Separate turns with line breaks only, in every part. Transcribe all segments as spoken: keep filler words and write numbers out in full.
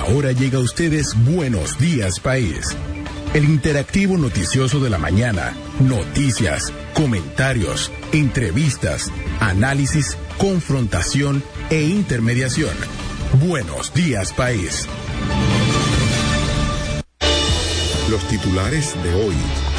Ahora llega a ustedes Buenos Días País, el interactivo noticioso de la mañana. Noticias, comentarios, entrevistas, análisis, confrontación e intermediación. Buenos Días País. Los titulares de hoy.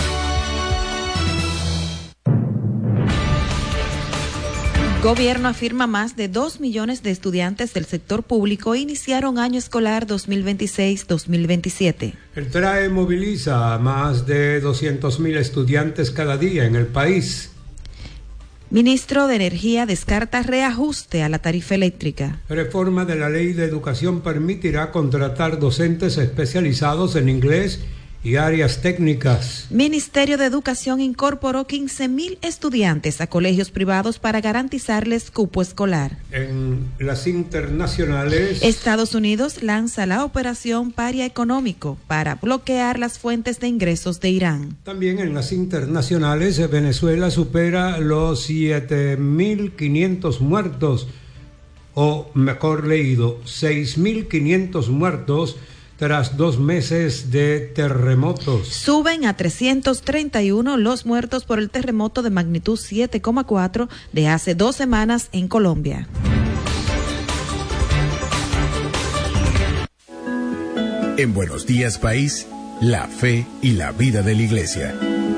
Gobierno afirma más de dos millones de estudiantes del sector público iniciaron año escolar dos mil veintiséis dos mil veintisiete.
El T R A E moviliza a más de doscientos mil estudiantes cada día en el país.
Ministro de Energía descarta reajuste a la tarifa eléctrica.
Reforma de la Ley de Educación permitirá contratar docentes especializados en inglés y áreas técnicas.
Ministerio de Educación incorporó quince mil estudiantes a colegios privados para garantizarles cupo escolar.
En las internacionales,
Estados Unidos lanza la operación Paria Económico para bloquear las fuentes de ingresos de Irán.
También en las internacionales, Venezuela supera los siete mil quinientos muertos, o mejor leído, seis mil quinientos muertos tras dos meses de terremotos.
Suben a trescientos treinta y uno los muertos por el terremoto de magnitud siete coma cuatro de hace dos semanas en Colombia.
En Buenos Días País, la fe y la vida de la Iglesia.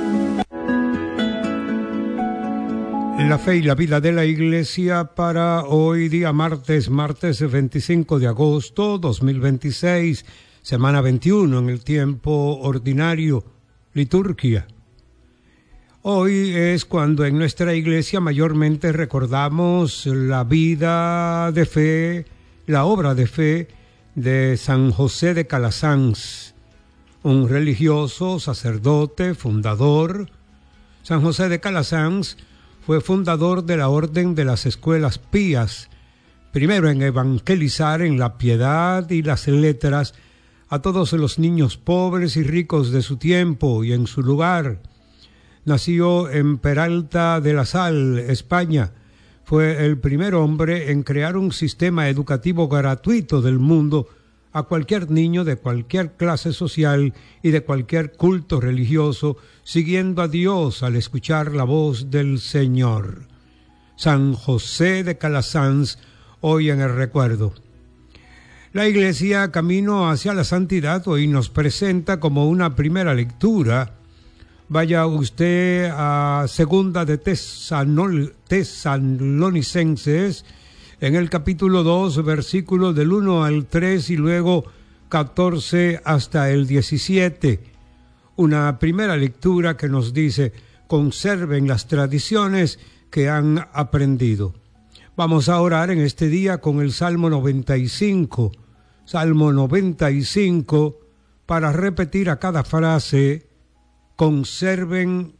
La fe y la vida de la Iglesia para hoy día martes, martes veinticinco de agosto dos mil veintiséis, semana veintiuno en el tiempo ordinario, liturgia. Hoy es cuando en nuestra iglesia mayormente recordamos la vida de fe, la obra de fe de San José de Calasanz, un religioso, sacerdote, fundador. San José de Calasanz fue fundador de la Orden de las Escuelas Pías, primero en evangelizar en la piedad y las letras a todos los niños pobres y ricos de su tiempo y en su lugar. Nació en Peralta de la Sal, España. Fue el primer hombre en crear un sistema educativo gratuito del mundo a cualquier niño de cualquier clase social y de cualquier culto religioso, siguiendo a Dios al escuchar la voz del Señor. San José de Calasanz, hoy en el recuerdo. La Iglesia, camino hacia la santidad, hoy nos presenta como una primera lectura. Vaya usted a Segunda de Tesanol, Tesalonicenses, en el capítulo dos, versículos del uno al tres y luego catorce hasta el diecisiete. Una primera lectura que nos dice: conserven las tradiciones que han aprendido. Vamos a orar en este día con el Salmo noventa y cinco. Salmo noventa y cinco, para repetir a cada frase: conserven.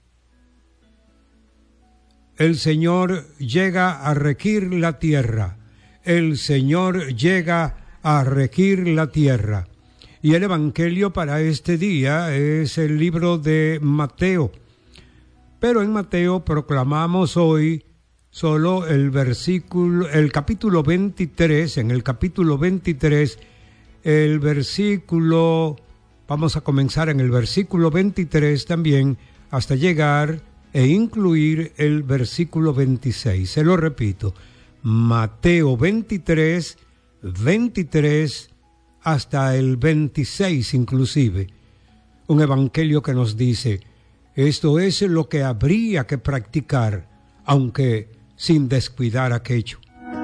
El Señor llega a regir la tierra. El Señor llega a regir la tierra. Y el Evangelio para este día es el libro de Mateo. Pero en Mateo proclamamos hoy solo el versículo, el capítulo veintitrés, en el capítulo veintitrés, el versículo, vamos a comenzar en el versículo veintitrés también, hasta llegar e incluir el versículo veintiséis. Se lo repito, Mateo veintitrés, veintitrés hasta el veintiséis inclusive. Un evangelio que nos dice: esto es lo que habría que practicar, aunque sin descuidar aquello.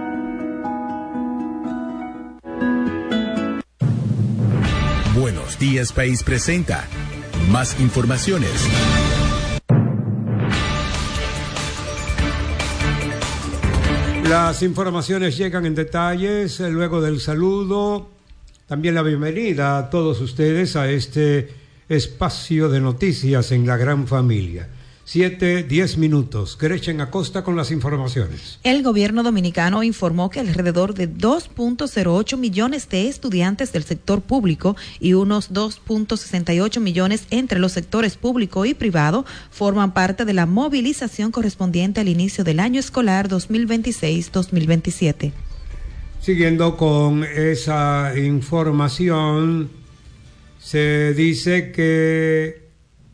Buenos Días País presenta más informaciones.
Las informaciones llegan en detalles luego del saludo. También la bienvenida a todos ustedes a este espacio de noticias en la gran familia. Siete, diez minutos. Gretchen Acosta con las informaciones.
El gobierno dominicano informó que alrededor de dos punto cero ocho millones de estudiantes del sector público y unos dos punto sesenta y ocho millones entre los sectores público y privado forman parte de la movilización correspondiente al inicio del año escolar dos mil veintiséis dos mil veintisiete.
Siguiendo con esa información, se dice que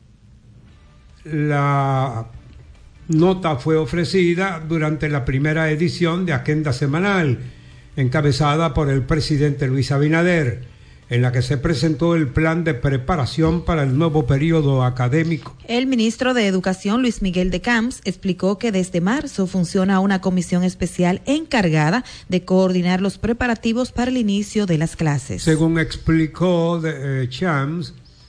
la nota fue ofrecida durante la primera edición de Agenda Semanal, encabezada por el presidente Luis Abinader, en la que se presentó el plan de preparación para el nuevo periodo académico.
El ministro de Educación, Luis Miguel de Camps, explicó que desde marzo funciona una comisión especial encargada de coordinar los preparativos para el inicio de las clases.
Según explicó de, eh, Camps,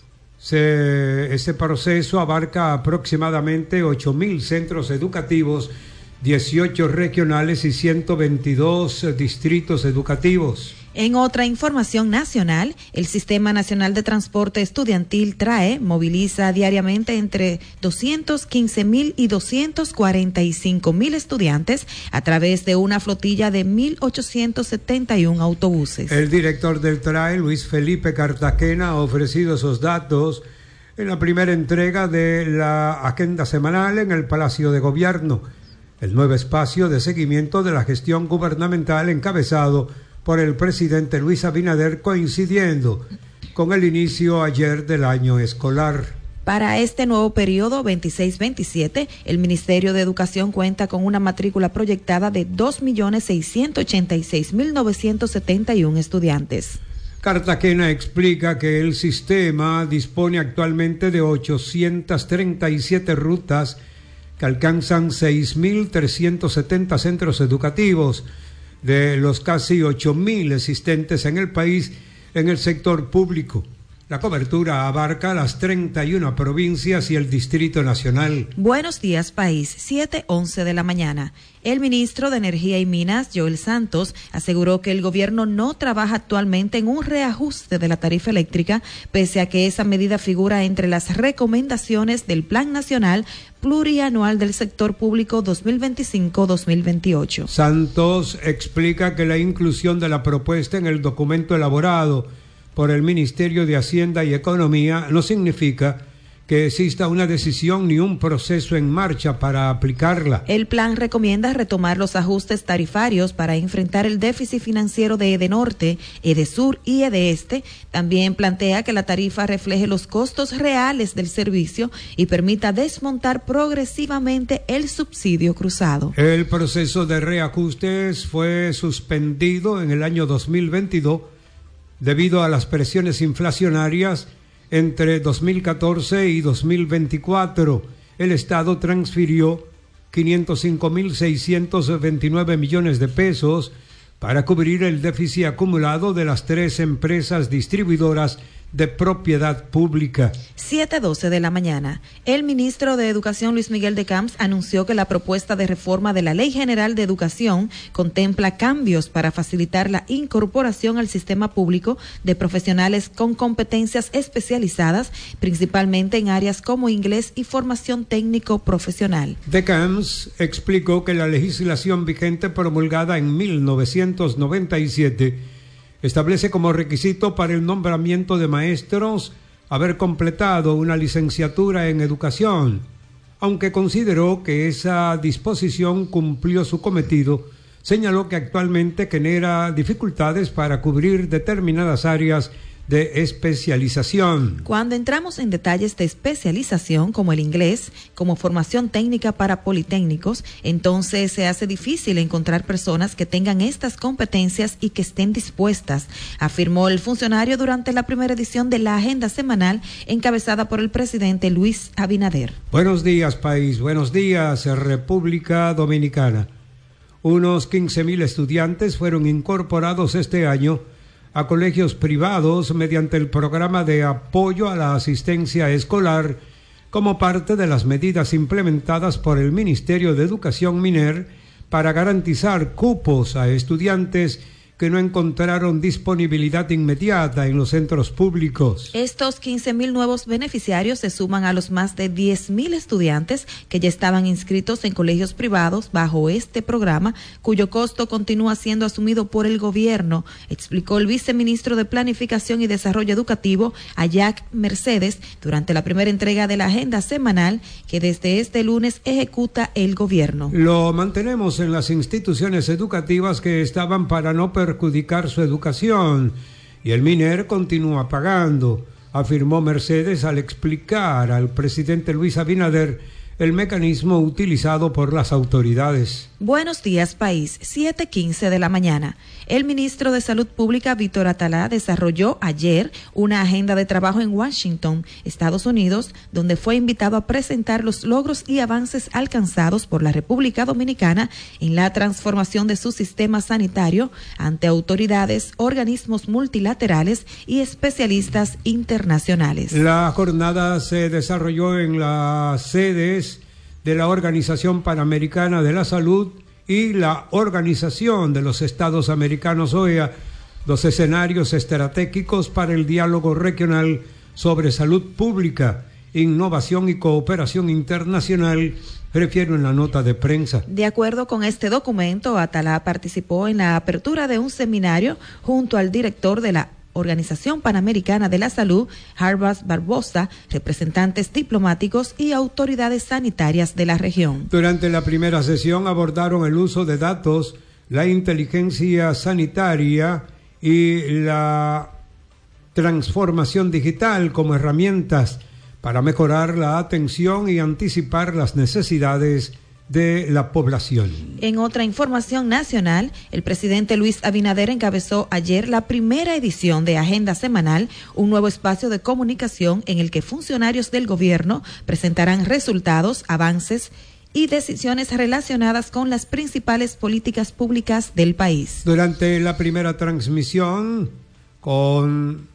se, ese proceso abarca aproximadamente ocho mil centros educativos, dieciocho regionales y ciento veintidós distritos educativos.
En otra información nacional, el Sistema Nacional de Transporte Estudiantil TRAE moviliza diariamente entre doscientos quince mil y doscientos cuarenta y cinco mil estudiantes a través de una flotilla de mil ochocientos setenta y uno autobuses.
El director del TRAE, Luis Felipe Cartagena, ha ofrecido esos datos en la primera entrega de la Agenda Semanal en el Palacio de Gobierno, el nuevo espacio de seguimiento de la gestión gubernamental encabezado por el presidente Luis Abinader, coincidiendo con el inicio ayer del año escolar.
Para este nuevo periodo veintiséis veintisiete, el Ministerio de Educación cuenta con una matrícula proyectada de dos millones seiscientos ochenta y seis mil novecientos setenta y uno estudiantes.
Cartagena explica que el sistema dispone actualmente de ochocientas treinta y siete rutas que alcanzan seis mil trescientos setenta centros educativos, de los casi ocho mil existentes en el país en el sector público. La cobertura abarca las treinta y una provincias y el Distrito Nacional.
Buenos días, país. siete once de la mañana. El ministro de Energía y Minas, Joel Santos, aseguró que el gobierno no trabaja actualmente en un reajuste de la tarifa eléctrica, pese a que esa medida figura entre las recomendaciones del Plan Nacional Plurianual del Sector Público dos mil veinticinco a dos mil veintiocho.
Santos explica que la inclusión de la propuesta en el documento elaborado por el Ministerio de Hacienda y Economía no significa que exista una decisión ni un proceso en marcha para aplicarla.
El plan recomienda retomar los ajustes tarifarios para enfrentar el déficit financiero de Edenorte, Edesur y Edeeste. También plantea que la tarifa refleje los costos reales del servicio y permita desmontar progresivamente el subsidio cruzado.
El proceso de reajustes fue suspendido en el año dos mil veintidós debido a las presiones inflacionarias. Entre dos mil catorce y dos mil veinticuatro, el Estado transfirió quinientos cinco mil seiscientos veintinueve millones de pesos para cubrir el déficit acumulado de las tres empresas distribuidoras de propiedad pública.
siete doce de la mañana. El ministro de Educación, Luis Miguel de Camps, anunció que la propuesta de reforma de la Ley General de Educación contempla cambios para facilitar la incorporación al sistema público de profesionales con competencias especializadas, principalmente en áreas como inglés y formación técnico profesional.
De Camps explicó que la legislación vigente promulgada en mil novecientos noventa y siete establece como requisito para el nombramiento de maestros haber completado una licenciatura en educación, aunque consideró que esa disposición cumplió su cometido. Señaló que actualmente genera dificultades para cubrir determinadas áreas de especialización.
Cuando entramos en detalles de especialización como el inglés, como formación técnica para politécnicos, entonces se hace difícil encontrar personas que tengan estas competencias y que estén dispuestas, afirmó el funcionario durante la primera edición de la Agenda Semanal encabezada por el presidente Luis Abinader.
Buenos días, país. Buenos días, República Dominicana. Unos quince mil estudiantes fueron incorporados este año a colegios privados mediante el programa de apoyo a la asistencia escolar como parte de las medidas implementadas por el Ministerio de Educación MINER para garantizar cupos a estudiantes que no encontraron disponibilidad inmediata en los centros públicos.
Estos quince mil nuevos beneficiarios se suman a los más de diez mil estudiantes que ya estaban inscritos en colegios privados bajo este programa, cuyo costo continúa siendo asumido por el gobierno, explicó el viceministro de Planificación y Desarrollo Educativo, Ayac Mercedes, durante la primera entrega de la Agenda Semanal que desde este lunes ejecuta el gobierno.
Lo mantenemos en las instituciones educativas que estaban para no perder perjudicar su educación y el MINER continúa pagando, afirmó Mercedes al explicar al presidente Luis Abinader el mecanismo utilizado por las autoridades.
Buenos días, país. siete quince de la mañana. El ministro de Salud Pública, Víctor Atalá, desarrolló ayer una agenda de trabajo en Washington, Estados Unidos, donde fue invitado a presentar los logros y avances alcanzados por la República Dominicana en la transformación de su sistema sanitario ante autoridades, organismos multilaterales y especialistas internacionales.
La jornada se desarrolló en las sedes de la Organización Panamericana de la Salud y la Organización de los Estados Americanos, O E A, los escenarios estratégicos para el diálogo regional sobre salud pública, innovación y cooperación internacional, refiero en la nota de prensa.
De acuerdo con este documento, Atalá participó en la apertura de un seminario junto al director de la Organización Panamericana de la Salud, Harbas Barbosa, representantes diplomáticos y autoridades sanitarias de la región.
Durante la primera sesión abordaron el uso de datos, la inteligencia sanitaria y la transformación digital como herramientas para mejorar la atención y anticipar las necesidades de la población.
En otra información nacional, el presidente Luis Abinader encabezó ayer la primera edición de Agenda Semanal, un nuevo espacio de comunicación en el que funcionarios del gobierno presentarán resultados, avances y decisiones relacionadas con las principales políticas públicas del país.
Durante la primera transmisión, con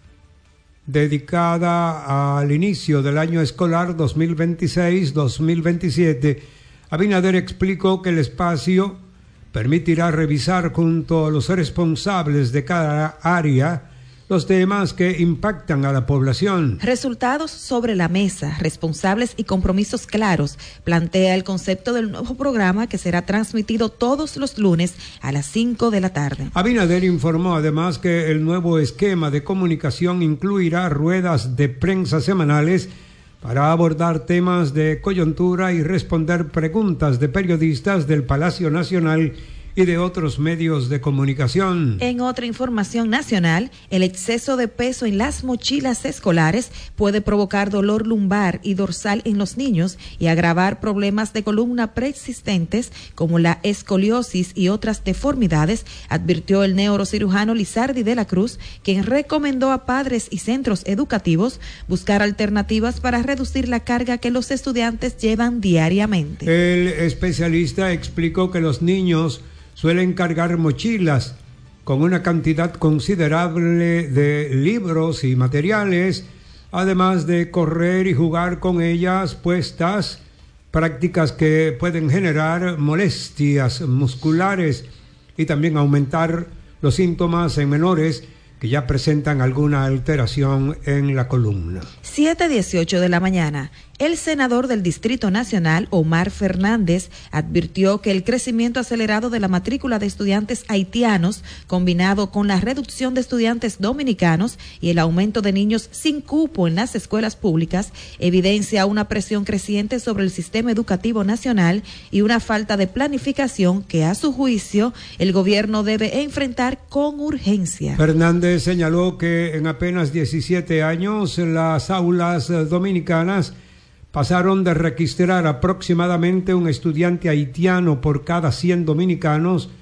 dedicada al inicio del año escolar dos mil veintiséis dos mil veintisiete, Abinader explicó que el espacio permitirá revisar junto a los responsables de cada área los temas que impactan a la población.
Resultados sobre la mesa, responsables y compromisos claros, plantea el concepto del nuevo programa que será transmitido todos los lunes a las cinco de la tarde.
Abinader informó además que el nuevo esquema de comunicación incluirá ruedas de prensa semanales para abordar temas de coyuntura y responder preguntas de periodistas del Palacio Nacional y de otros medios de comunicación.
En otra información nacional, el exceso de peso en las mochilas escolares puede provocar dolor lumbar y dorsal en los niños y agravar problemas de columna preexistentes como la escoliosis y otras deformidades, advirtió el neurocirujano Lizardi de la Cruz, quien recomendó a padres y centros educativos buscar alternativas para reducir la carga que los estudiantes llevan diariamente.
El especialista explicó que los niños suelen cargar mochilas con una cantidad considerable de libros y materiales, además de correr y jugar con ellas puestas, prácticas que pueden generar molestias musculares y también aumentar los síntomas en menores que ya presentan alguna alteración en la columna.
siete dieciocho de la mañana. El senador del Distrito Nacional, Omar Fernández, advirtió que el crecimiento acelerado de la matrícula de estudiantes haitianos, combinado con la reducción de estudiantes dominicanos y el aumento de niños sin cupo en las escuelas públicas, evidencia una presión creciente sobre el sistema educativo nacional y una falta de planificación que, a su juicio, el gobierno debe enfrentar con urgencia.
Fernández señaló que en apenas diecisiete años las aulas dominicanas pasaron de registrar aproximadamente un estudiante haitiano por cada cien dominicanos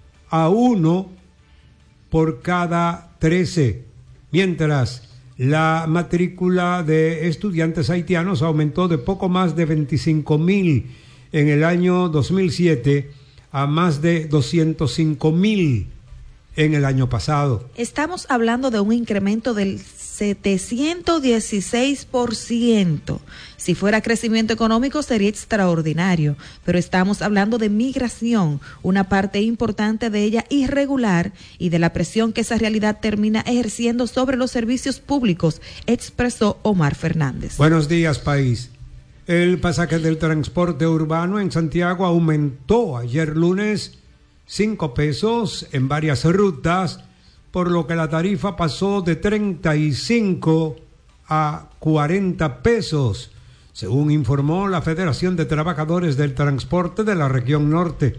a uno por cada trece, mientras la matrícula de estudiantes haitianos aumentó de poco más de veinticinco mil en el año dos mil siete a más de doscientos cinco mil en el año pasado.
Estamos hablando de un incremento del setecientos dieciséis por ciento. Si fuera crecimiento económico sería extraordinario, pero estamos hablando de migración, una parte importante de ella irregular y de la presión que esa realidad termina ejerciendo sobre los servicios públicos, expresó Omar Fernández.
Buenos días, país. El pasaje del transporte urbano en Santiago aumentó ayer lunes cinco pesos en varias rutas, por lo que la tarifa pasó de treinta y cinco a cuarenta pesos, según informó la Federación de Trabajadores del Transporte de la Región Norte.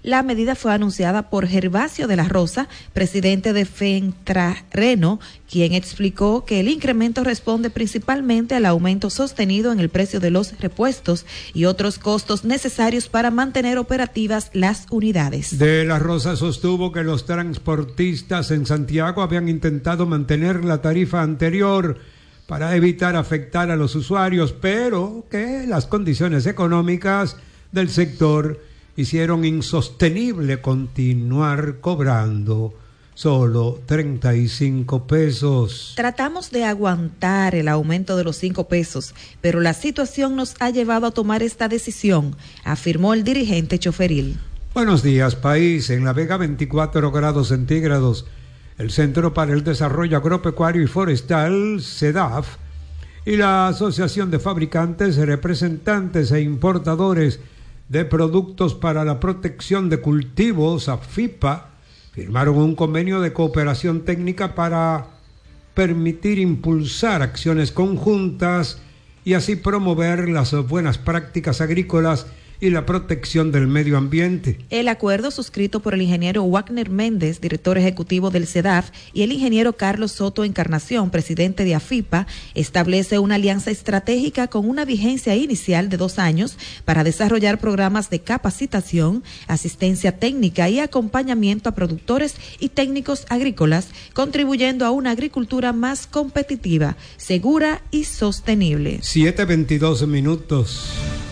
La medida fue anunciada por Gervasio de la Rosa, presidente de Fentrareno, quien explicó que el incremento responde principalmente al aumento sostenido en el precio de los repuestos y otros costos necesarios para mantener operativas las unidades.
De la Rosa sostuvo que los transportistas en Santiago habían intentado mantener la tarifa anterior para evitar afectar a los usuarios, pero que las condiciones económicas del sector hicieron insostenible continuar cobrando solo treinta y cinco pesos.
Tratamos de aguantar el aumento de los cinco pesos, pero la situación nos ha llevado a tomar esta decisión, afirmó el dirigente choferil.
Buenos días, país. En La Vega, veinticuatro grados centígrados. El Centro para el Desarrollo Agropecuario y Forestal, CEDAF, y la Asociación de Fabricantes, Representantes e Importadores de Productos para la Protección de Cultivos, AFIPA, firmaron un convenio de cooperación técnica para permitir impulsar acciones conjuntas y así promover las buenas prácticas agrícolas y la protección del medio ambiente.
El acuerdo suscrito por el ingeniero Wagner Méndez, director ejecutivo del CEDAF, y el ingeniero Carlos Soto Encarnación, presidente de AFIPA, establece una alianza estratégica con una vigencia inicial de dos años para desarrollar programas de capacitación, asistencia técnica y acompañamiento a productores y técnicos agrícolas, contribuyendo a una agricultura más competitiva, segura y sostenible.
siete veintidós minutos.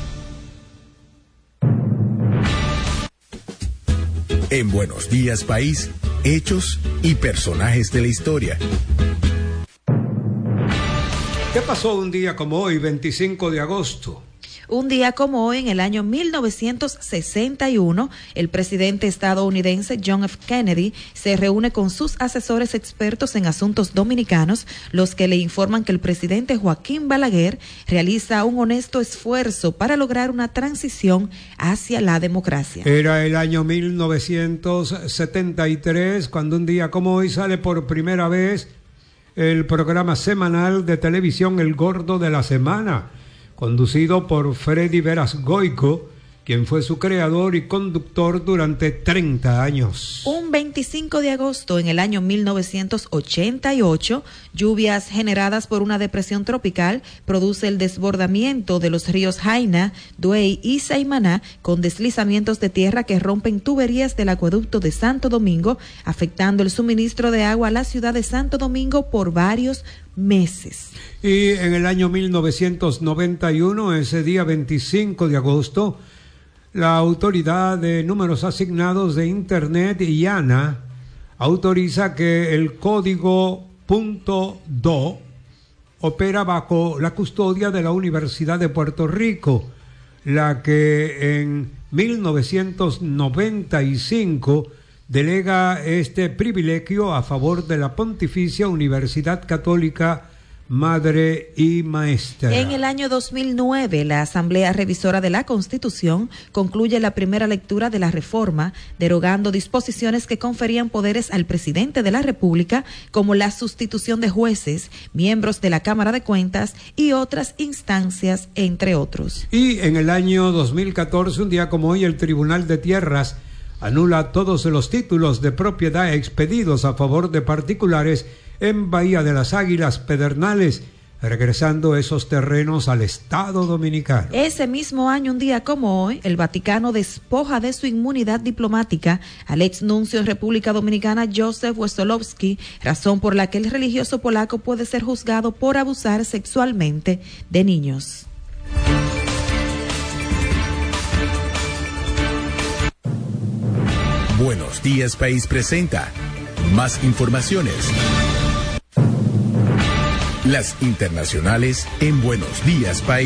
En Buenos Días País, hechos y personajes de la historia.
¿Qué pasó un día como hoy, veinticinco de agosto?
Un día como hoy, en el año mil novecientos sesenta y uno, el presidente estadounidense John F. Kennedy se reúne con sus asesores expertos en asuntos dominicanos, los que le informan que el presidente Joaquín Balaguer realiza un honesto esfuerzo para lograr una transición hacia la democracia.
Era el año mil novecientos setenta y tres, cuando un día como hoy sale por primera vez el programa semanal de televisión El Gordo de la Semana, conducido por Freddy Veras Goico, quien fue su creador y conductor durante treinta años.
Un veinticinco de agosto en el año mil novecientos ochenta y ocho, lluvias generadas por una depresión tropical produce el desbordamiento de los ríos Jaina, Duey y Saimaná, con deslizamientos de tierra que rompen tuberías del acueducto de Santo Domingo, afectando el suministro de agua a la ciudad de Santo Domingo por varios meses.
Y en el año mil novecientos noventa y uno, ese día veinticinco de agosto, la Autoridad de Números Asignados de Internet, I A N A, autoriza que el código .do opera bajo la custodia de la Universidad de Puerto Rico, la que en mil novecientos noventa y cinco delega este privilegio a favor de la Pontificia Universidad Católica Madre y Maestra.
En el año dos mil nueve, la Asamblea Revisora de la Constitución concluye la primera lectura de la reforma, derogando disposiciones que conferían poderes al presidente de la República, como la sustitución de jueces, miembros de la Cámara de Cuentas y otras instancias, entre otros.
Y en el año dos mil catorce, un día como hoy, el Tribunal de Tierras anula todos los títulos de propiedad expedidos a favor de particulares en Bahía de las Águilas Pedernales, regresando esos terrenos al Estado Dominicano.
Ese mismo año, un día como hoy, el Vaticano despoja de su inmunidad diplomática al exnuncio en República Dominicana Joseph Wesolowski, razón por la que el religioso polaco puede ser juzgado por abusar sexualmente de niños.
Buenos Días País presenta más informaciones. Las internacionales en Buenos Días País.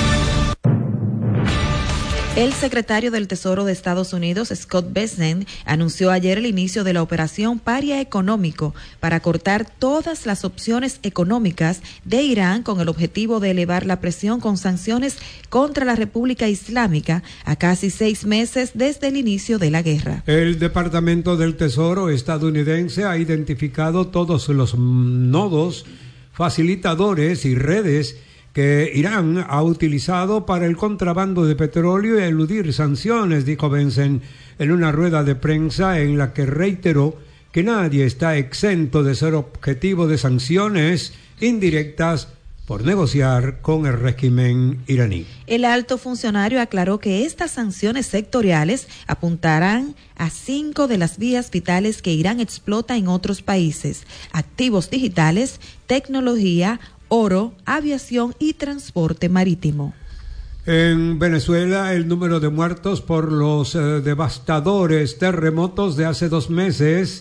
El secretario del Tesoro de Estados Unidos, Scott Bessent, anunció ayer el inicio de la operación Paria Económico para cortar todas las opciones económicas de Irán con el objetivo de elevar la presión con sanciones contra la República Islámica a casi seis meses desde el inicio de la guerra.
El Departamento del Tesoro estadounidense ha identificado todos los nodos, facilitadores y redes que Irán ha utilizado para el contrabando de petróleo y eludir sanciones, dijo Bentsen en una rueda de prensa en la que reiteró que nadie está exento de ser objetivo de sanciones indirectas por negociar con el régimen iraní.
El alto funcionario aclaró que estas sanciones sectoriales apuntarán a cinco de las vías vitales que Irán explota en otros países: activos digitales, tecnología, oro, aviación y transporte marítimo.
En Venezuela, el número de muertos por los eh, devastadores terremotos de hace dos meses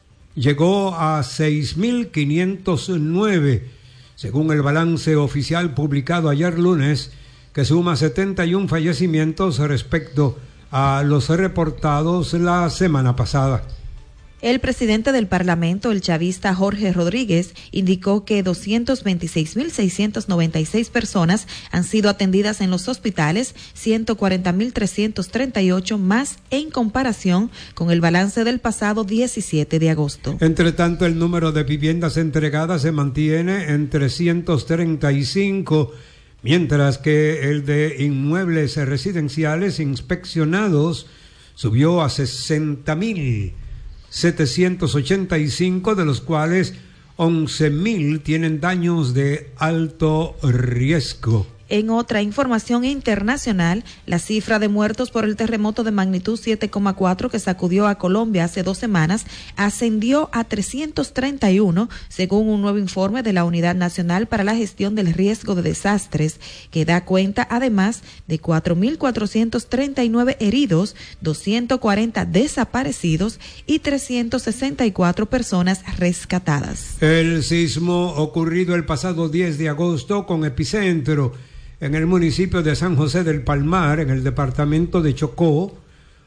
llegó a seis mil quinientos nueve, según el balance oficial publicado ayer lunes, que suma setenta y uno fallecimientos respecto a los reportados la semana pasada.
El presidente del Parlamento, el chavista Jorge Rodríguez, indicó que doscientos veintiséis mil seiscientos noventa y seis personas han sido atendidas en los hospitales, ciento cuarenta mil trescientos treinta y ocho más en comparación con el balance del pasado diecisiete de agosto.
Entre tanto, el número de viviendas entregadas se mantiene en trescientos treinta y cinco, mientras que el de inmuebles residenciales inspeccionados subió a sesenta mil setecientos ochenta y cinco, de los cuales once mil tienen daños de alto riesgo.
En otra información internacional, la cifra de muertos por el terremoto de magnitud siete coma cuatro que sacudió a Colombia hace dos semanas ascendió a trescientos treinta y uno, según un nuevo informe de la Unidad Nacional para la Gestión del Riesgo de Desastres, que da cuenta además de cuatro mil cuatrocientos treinta y nueve heridos, doscientos cuarenta desaparecidos y trescientas sesenta y cuatro personas rescatadas.
El sismo ocurrido el pasado diez de agosto con epicentro en el municipio de San José del Palmar, en el departamento de Chocó,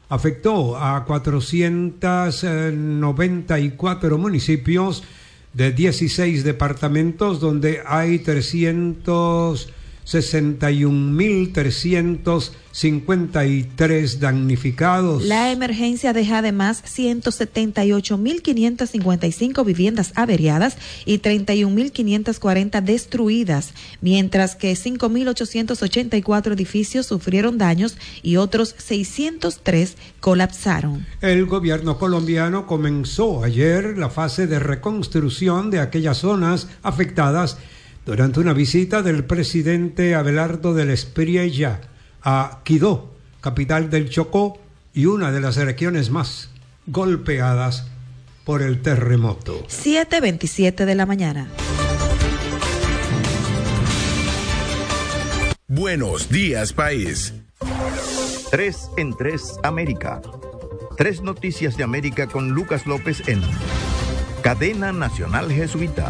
afectó a cuatrocientos noventa y cuatro municipios de dieciséis departamentos, donde hay trescientos sesenta y un mil trescientos cincuenta y tres damnificados.
La emergencia deja además ciento setenta y ocho mil quinientas cincuenta y cinco viviendas averiadas y treinta y un mil quinientas cuarenta destruidas, mientras que cinco mil ochocientos ochenta y cuatro edificios sufrieron daños y otros seiscientos tres colapsaron.
El gobierno colombiano comenzó ayer la fase de reconstrucción de aquellas zonas afectadas durante una visita del presidente Abelardo del Espriella a Quidó, capital del Chocó y una de las regiones más golpeadas por el terremoto.
siete veintisiete de la mañana.
Buenos días, país.
Tres en tres América. Tres noticias de América con Lucas López en Cadena Nacional Jesuita.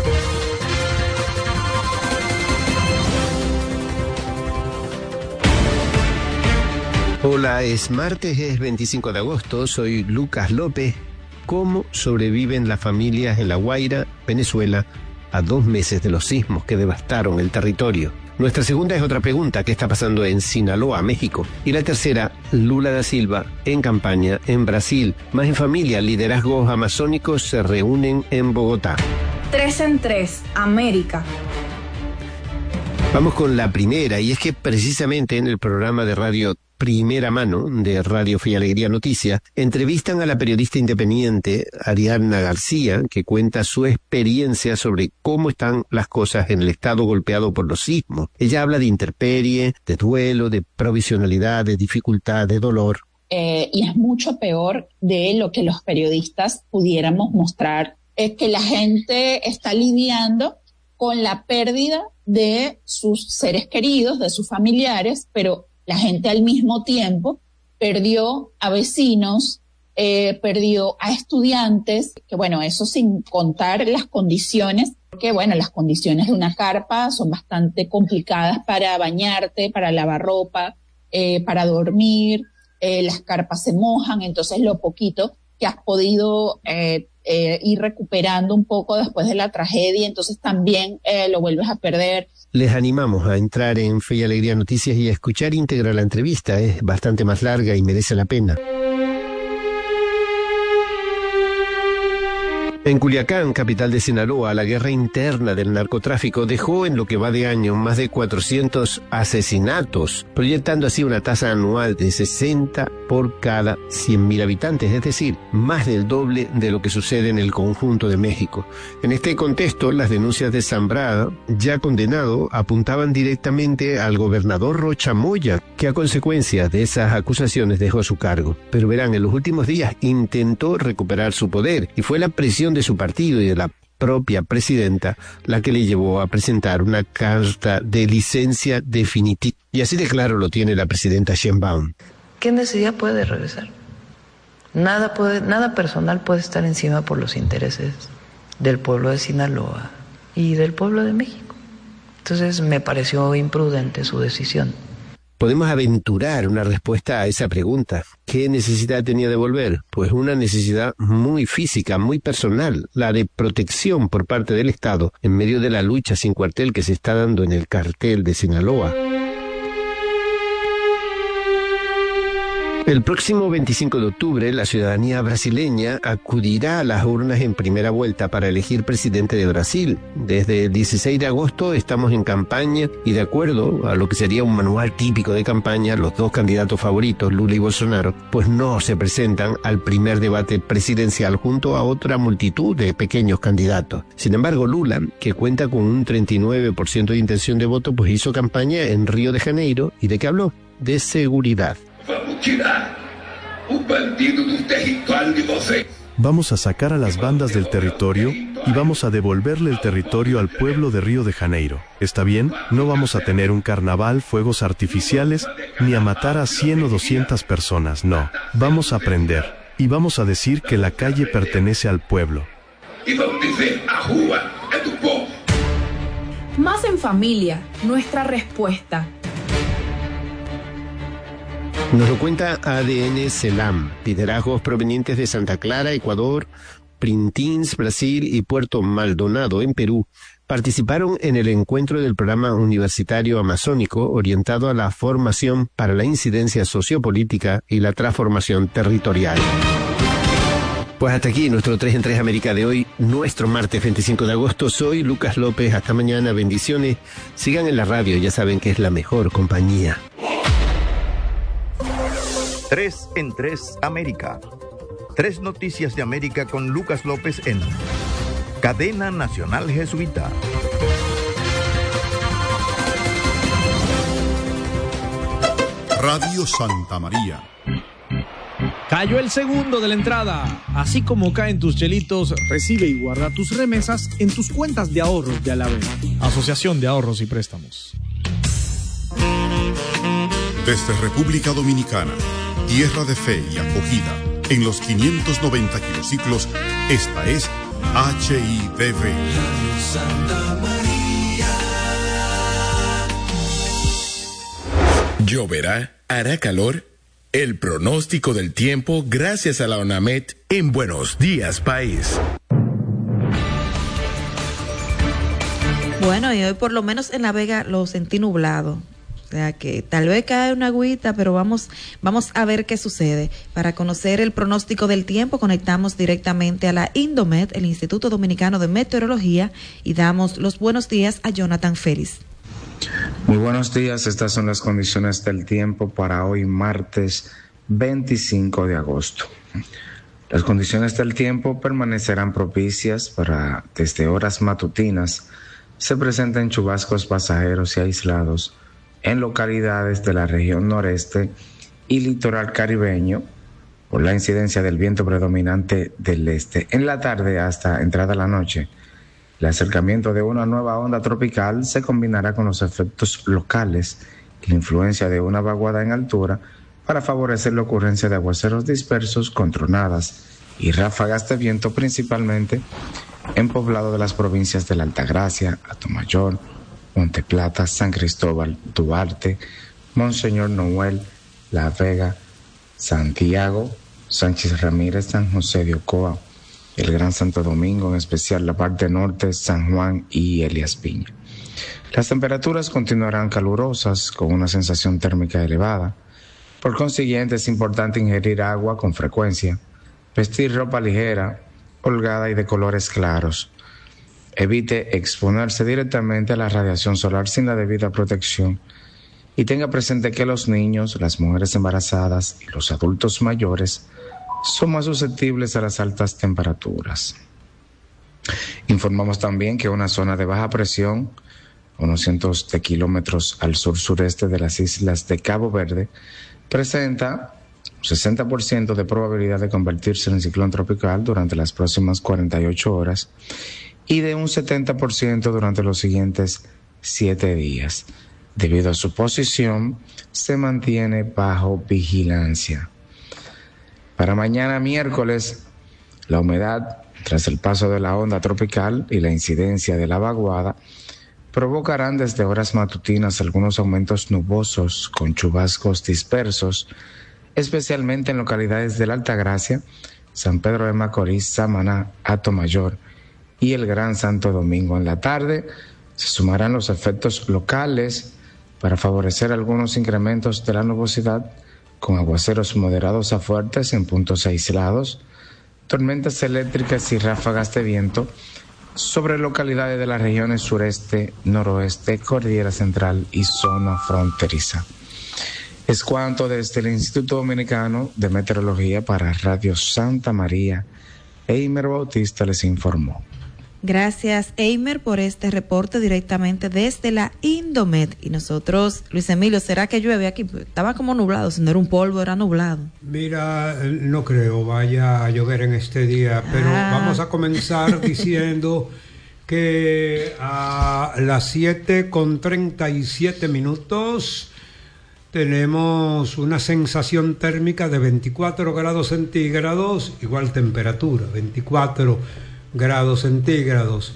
Hola, es martes, es veinticinco de agosto, soy Lucas López. ¿Cómo sobreviven las familias en La Guaira, Venezuela, a dos meses de los sismos que devastaron el territorio? Nuestra segunda es otra pregunta, ¿qué está pasando en Sinaloa, México? Y la tercera, Lula da Silva, en campaña en Brasil. Más en familia, liderazgos amazónicos se reúnen en Bogotá.
Tres en tres, América.
Vamos con la primera, y es que precisamente en el programa de radio Primera Mano de Radio Fe y Alegría Noticias, entrevistan a la periodista independiente Ariadna García, que cuenta su experiencia sobre cómo están las cosas en el estado golpeado por los sismos. Ella habla de intemperie, de duelo, de provisionalidad, de dificultad, de dolor.
Eh, y es mucho peor de lo que los periodistas pudiéramos mostrar, es que la gente está lidiando con la pérdida de sus seres queridos, de sus familiares, pero la gente al mismo tiempo perdió a vecinos, eh, perdió a estudiantes, que bueno, eso sin contar las condiciones, porque bueno, las condiciones de una carpa son bastante complicadas para bañarte, para lavar ropa, eh, para dormir, eh, las carpas se mojan, entonces lo poquito que has podido eh, eh, ir recuperando un poco después de la tragedia, entonces también eh, lo vuelves a perder.
Les animamos a entrar en Fe y Alegría Noticias y a escuchar íntegra la entrevista. Es bastante más larga y merece la pena. En Culiacán, capital de Sinaloa, la guerra interna del narcotráfico dejó en lo que va de año más de cuatrocientos asesinatos, proyectando así una tasa anual de sesenta por cada cien mil habitantes, es decir, más del doble de lo que sucede en el conjunto de México. En este contexto, las denuncias de Zambrada, ya condenado, apuntaban directamente al gobernador Rocha Moya, que a consecuencia de esas acusaciones dejó su cargo. Pero verán, en los últimos días intentó recuperar su poder y fue la presión de su partido y de la propia presidenta la que le llevó a presentar una carta de licencia definitiva. Y así de claro lo tiene la presidenta Sheinbaum.
¿Quién decidía puede regresar? Nada puede, nada personal puede estar encima por los intereses del pueblo de Sinaloa y del pueblo de México. Entonces me pareció imprudente su decisión.
Podemos aventurar una respuesta a esa pregunta. ¿Qué necesidad tenía de volver? Pues una necesidad muy física, muy personal, la de protección por parte del Estado en medio de la lucha sin cuartel que se está dando en el cartel de Sinaloa. El próximo veinticinco de octubre, la ciudadanía brasileña acudirá a las urnas en primera vuelta para elegir presidente de Brasil. Desde el dieciséis de agosto estamos en campaña y, de acuerdo a lo que sería un manual típico de campaña, los dos candidatos favoritos, Lula y Bolsonaro, pues no se presentan al primer debate presidencial junto a otra multitud de pequeños candidatos. Sin embargo, Lula, que cuenta con un treinta y nueve por ciento de intención de voto, pues hizo campaña en Río de Janeiro. ¿Y de qué habló? De seguridad.
Vamos tirar un bandido del territorio de vocês.
Vamos a sacar a las bandas del territorio y vamos a devolverle el territorio al pueblo de Río de Janeiro. ¿Está bien? No vamos a tener un carnaval, fuegos artificiales, ni a matar a cien o doscientas personas, no. Vamos a aprender y vamos a decir que la calle pertenece al pueblo.
Y vamos decir, a rua é do povo.
Más en familia, nuestra respuesta.
Nos lo cuenta A D N Selam, liderazgos provenientes de Santa Clara, Ecuador, Printins, Brasil y Puerto Maldonado, en Perú, participaron en el encuentro del programa universitario amazónico orientado a la formación para la incidencia sociopolítica y la transformación territorial. Pues hasta aquí nuestro tres en tres América de hoy, nuestro martes veinticinco de agosto. Soy Lucas López, hasta mañana, bendiciones. Sigan en la radio, ya saben que es la mejor compañía.
tres en tres América. Tres noticias de América con Lucas López en Cadena Nacional Jesuita.
Radio Santa María.
Cayó el segundo de la entrada. Así como caen tus chelitos, recibe y guarda tus remesas en tus cuentas de ahorros de Alavera. Asociación de Ahorros y Préstamos.
Desde República Dominicana, tierra de fe y acogida, en los quinientos noventa kilociclos, esta es H I D V.
Santa María.
Lloverá, hará calor. El pronóstico del tiempo gracias a la ONAMED en Buenos Días País.
Bueno, y hoy por lo menos en La Vega lo sentí nublado. O sea que tal vez cae una agüita, pero vamos, vamos a ver qué sucede. Para conocer el pronóstico del tiempo, conectamos directamente a la Indomet, el Instituto Dominicano de Meteorología, y damos los buenos días a Jonathan Félix.
Muy buenos días, estas son las condiciones del tiempo para hoy martes veinticinco de agosto. Las condiciones del tiempo permanecerán propicias para, desde horas matutinas, se presenten chubascos pasajeros y aislados en localidades de la región noreste y litoral caribeño por la incidencia del viento predominante del este. En la tarde hasta entrada la noche, el acercamiento de una nueva onda tropical se combinará con los efectos locales y la influencia de una vaguada en altura para favorecer la ocurrencia de aguaceros dispersos con tronadas y ráfagas de viento, principalmente en poblado de las provincias de la Altagracia, Atomayor, Monte Plata, San Cristóbal, Duarte, Monseñor Noel, La Vega, Santiago, Sánchez Ramírez, San José de Ocoa, el Gran Santo Domingo, en especial la parte norte, San Juan y Elías Piña. Las temperaturas continuarán calurosas con una sensación térmica elevada. Por consiguiente, es importante ingerir agua con frecuencia, vestir ropa ligera holgada y de colores claros. Evite exponerse directamente a la radiación solar sin la debida protección y tenga presente que los niños, las mujeres embarazadas y los adultos mayores son más susceptibles a las altas temperaturas. Informamos también que una zona de baja presión, unos cientos de kilómetros al sur-sureste de las islas de Cabo Verde, presenta un sesenta por ciento de probabilidad de convertirse en ciclón tropical durante las próximas cuarenta y ocho horas y de un setenta por ciento durante los siguientes siete días. Debido a su posición, se mantiene bajo vigilancia. Para mañana miércoles, la humedad, tras el paso de la onda tropical y la incidencia de la vaguada, provocarán desde horas matutinas algunos aumentos nubosos con chubascos dispersos, especialmente en localidades de la Altagracia, San Pedro de Macorís, Samaná, Atomayor y el Gran Santo Domingo. En la tarde se sumarán los efectos locales para favorecer algunos incrementos de la nubosidad con aguaceros moderados a fuertes en puntos aislados, tormentas eléctricas y ráfagas de viento sobre localidades de las regiones sureste, noroeste, cordillera central y zona fronteriza. Es cuanto desde el Instituto Dominicano de Meteorología para Radio Santa María. Eimer Bautista les informó.
Gracias, Eimer, por este reporte directamente desde la Indomet. Y nosotros, Luis Emilio, ¿será que llueve aquí? Estaba como nublado, si no era un polvo, era nublado.
Mira, no creo vaya a llover en este día, pero ah. vamos a comenzar diciendo que a las siete con treinta y siete minutos tenemos una sensación térmica de veinticuatro grados centígrados, igual temperatura, veinticuatro grados centígrados.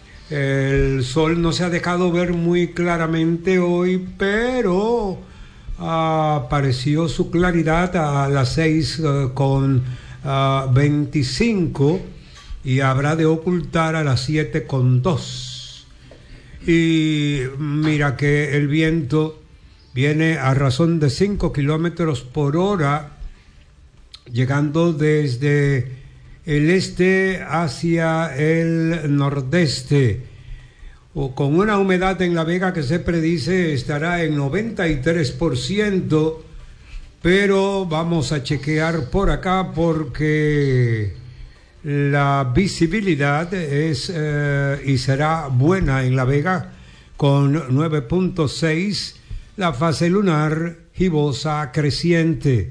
El sol no se ha dejado ver muy claramente hoy, pero apareció su claridad a las seis uh, con uh, veinticinco y habrá de ocultar a las siete con dos. Y mira que el viento viene a razón de cinco kilómetros por hora, llegando desde el este hacia el nordeste, o con una humedad en La Vega que se predice estará en noventa y tres por ciento, pero vamos a chequear por acá porque la visibilidad es eh, y será buena en La Vega con nueve punto seis, la fase lunar gibosa creciente.